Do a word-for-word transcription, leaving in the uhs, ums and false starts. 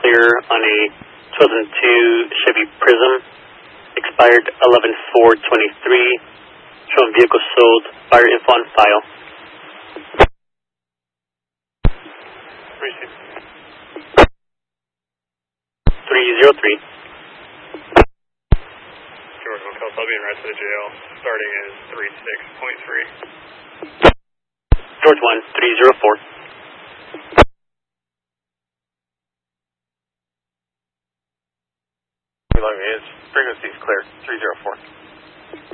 clear on a two thousand two Chevy Prism, expired eleven four twenty-three, showing vehicle sold, buyer info on file. three zero three. George Hotel, I'll be in right to the jail, starting is three six point three. George one, three zero four. Frequency is clear, three zero four.